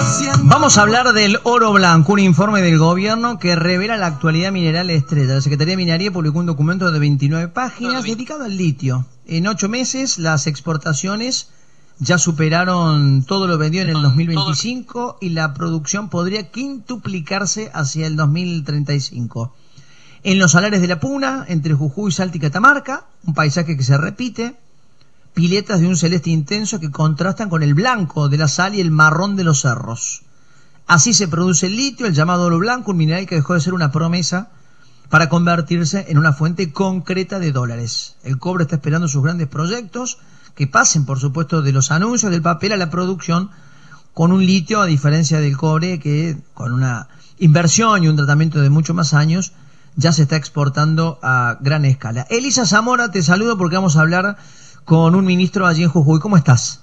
Vamos a hablar del oro blanco, un informe del gobierno que revela la actualidad mineral estrella. La Secretaría de Minería publicó un documento de 29 páginas dedicado al litio. En 8 meses las exportaciones ya superaron todo lo vendido en el 2025 y la producción podría quintuplicarse hacia el 2035. En los salares de la Puna, entre Jujuy, Salta y Catamarca, un paisaje que se repite, piletas de un celeste intenso que contrastan con el blanco de la sal y el marrón de los cerros. Así se produce el litio, el llamado oro blanco, un mineral que dejó de ser una promesa para convertirse en una fuente concreta de dólares. El cobre está esperando sus grandes proyectos, que pasen, por supuesto, de los anuncios del papel a la producción, con un litio, a diferencia del cobre, que con una inversión y un tratamiento de muchos más años, ya se está exportando a gran escala. Elisa Zamora, te saludo porque vamos a hablar con un ministro allí en Jujuy. ¿Cómo estás?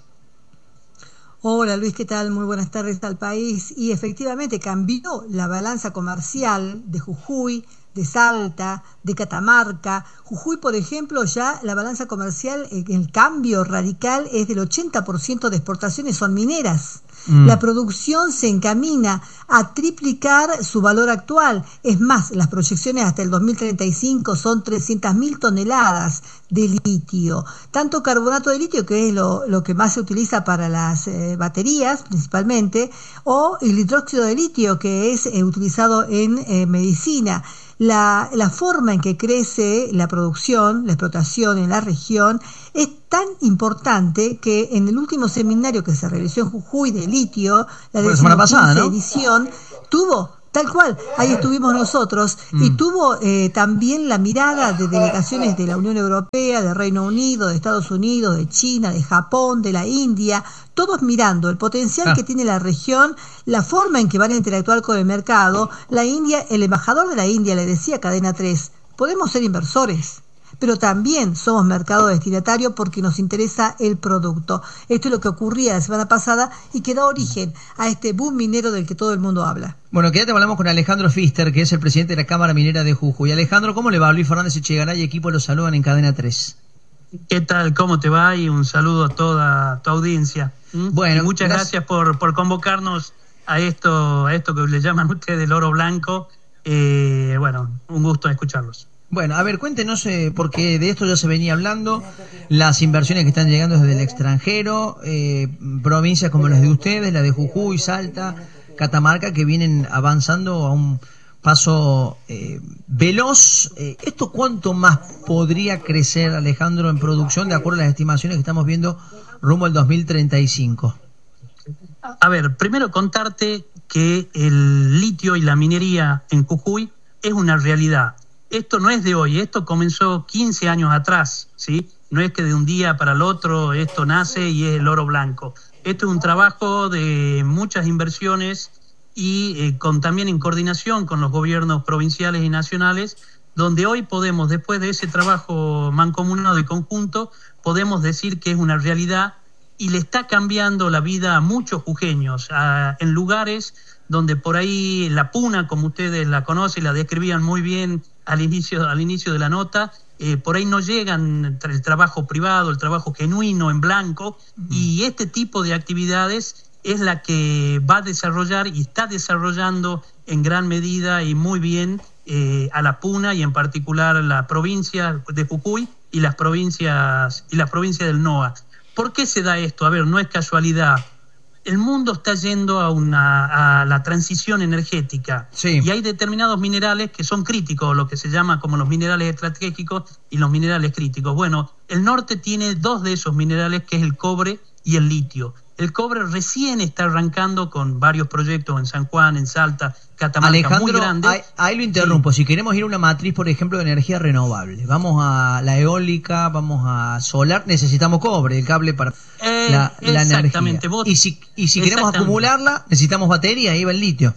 Hola Luis, ¿qué tal? Muy buenas tardes al país. Y efectivamente cambió la balanza comercial de Jujuy, de Salta, de Catamarca. Jujuy, por ejemplo, ya la balanza comercial, el cambio radical es del 80% de exportaciones son mineras. La producción se encamina a triplicar su valor actual. Es más, las proyecciones hasta el 2035 son 300.000 toneladas de litio. Tanto carbonato de litio, que es lo que más se utiliza para las baterías principalmente, o el hidróxido de litio, que es utilizado en medicina. La forma en que crece la producción, la explotación en la región es tan importante que en el último seminario que se realizó en Jujuy de litio, la semana pasada, ¿no? edición, tuvo, tal cual, ahí estuvimos nosotros, y tuvo también la mirada de delegaciones de la Unión Europea, de Reino Unido, de Estados Unidos, de China, de Japón, de la India, todos mirando el potencial que tiene la región, la forma en que van a interactuar con el mercado. La India, el embajador de la India le decía a Cadena 3, podemos ser inversores, pero también somos mercado destinatario porque nos interesa el producto. Esto es lo que ocurría la semana pasada y que da origen a este boom minero del que todo el mundo habla. Bueno, quédate, hablamos con Alejandro Pfister, que es el presidente de la Cámara Minera de Jujuy. Alejandro, ¿cómo le va? Luis Fernández Echegaray y equipo los saludan en Cadena 3. ¿Qué tal? ¿Cómo te va? Y un saludo a toda tu audiencia. Bueno, y muchas gracias por convocarnos a esto que le llaman ustedes el oro blanco. Bueno, un gusto escucharlos. Bueno, a ver, cuéntenos, porque de esto ya se venía hablando, las inversiones que están llegando desde el extranjero, provincias como las de ustedes, la de Jujuy, Salta, Catamarca, que vienen avanzando a un paso veloz. ¿Esto cuánto más podría crecer, Alejandro, en producción, de acuerdo a las estimaciones que estamos viendo rumbo al 2035? A ver, primero contarte que el litio y la minería en Jujuy es una realidad. Esto no es de hoy, esto comenzó 15 años atrás, ¿sí? No es que de un día para el otro esto nace y es el oro blanco. Esto es un trabajo de muchas inversiones y también en coordinación con los gobiernos provinciales y nacionales, donde hoy podemos, después de ese trabajo mancomunado y conjunto, podemos decir que es una realidad y le está cambiando la vida a muchos jujeños, en lugares donde por ahí la Puna, como ustedes la conocen, la describían muy bien al inicio de la nota, por ahí no llegan el trabajo privado, el trabajo genuino en blanco, y este tipo de actividades es la que va a desarrollar y está desarrollando en gran medida y muy bien a la Puna y en particular la provincia de Jujuy y las provincias del NOA. ¿Por qué se da esto? A ver, no es casualidad. El mundo está yendo a la transición energética, sí, y hay determinados minerales que son críticos, lo que se llama como los minerales estratégicos y los minerales críticos. Bueno, el norte tiene dos de esos minerales, que es el cobre y el litio. El cobre recién está arrancando con varios proyectos en San Juan, en Salta, Catamarca, Alejandro, muy grande. Ahí lo interrumpo. Sí. Si queremos ir a una matriz, por ejemplo, de energía renovable, vamos a la eólica, vamos a solar, necesitamos cobre, el cable para la energía. Y si queremos acumularla, necesitamos batería, ahí va el litio.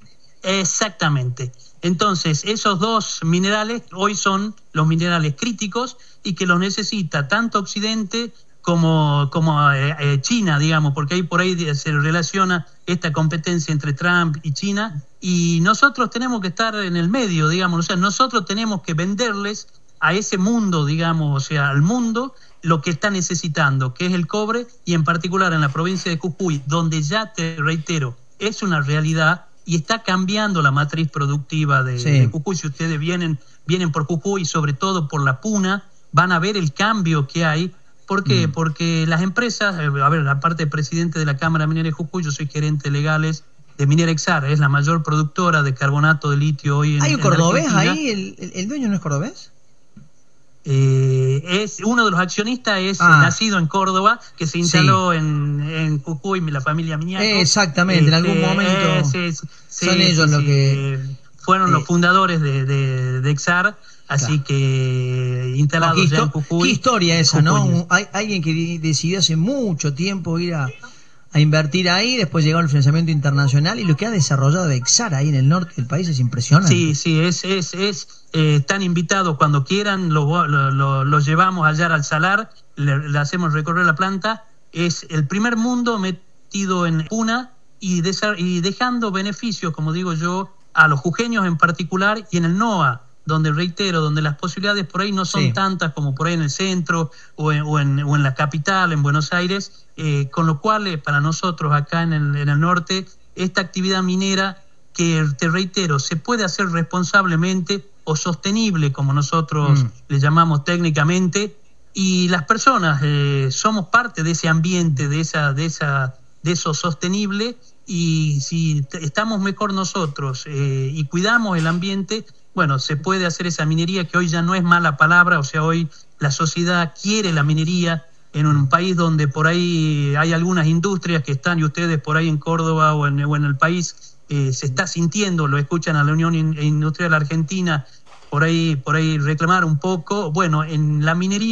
Exactamente. Entonces, esos dos minerales hoy son los minerales críticos y que los necesita tanto Occidente como China, digamos, porque ahí por ahí se relaciona esta competencia entre Trump y China, y nosotros tenemos que estar en el medio, digamos, o sea, nosotros tenemos que venderles a ese mundo, digamos, o sea, al mundo lo que está necesitando, que es el cobre, y en particular en la provincia de Jujuy, donde ya te reitero, es una realidad y está cambiando la matriz productiva de Jujuy. Si ustedes vienen por Jujuy y sobre todo por la Puna, van a ver el cambio que hay. ¿Por qué? Porque las empresas, aparte de presidente de la Cámara Minera de Jujuy, yo soy gerente legales de Minera Exar, es la mayor productora de carbonato de litio hoy en ¿Hay un cordobés Argentina. ahí? ¿El dueño no es cordobés? Es uno de los accionistas, es nacido en Córdoba, que se instaló en Jujuy, la familia Miñaco. Exactamente, en algún momento son ellos los que fueron los fundadores de Exar. Así que instalados ya en Jujuy. Qué historia esa, ¿no? Hay alguien que decidió hace mucho tiempo ir a invertir ahí, después llegó el financiamiento internacional y lo que ha desarrollado Exar ahí en el norte del país es impresionante. Sí, están invitados cuando quieran, los llevamos allá al salar, le hacemos recorrer la planta. Es el primer mundo metido en Puna y dejando beneficios, como digo yo, a los jujeños en particular y en el NOA, donde reitero, donde las posibilidades por ahí no son tantas como por ahí en el centro o en la capital, en Buenos Aires, con lo cual para nosotros acá en el norte, esta actividad minera que, te reitero, se puede hacer responsablemente o sostenible, como nosotros le llamamos técnicamente, y las personas somos parte de ese ambiente, de eso sostenible, y si estamos mejor nosotros y cuidamos el ambiente, bueno, se puede hacer esa minería que hoy ya no es mala palabra. O sea, hoy la sociedad quiere la minería en un país donde por ahí hay algunas industrias que están, y ustedes por ahí en Córdoba o en el país se está sintiendo, lo escuchan a la Unión Industrial Argentina por ahí reclamar un poco. Bueno, en la minería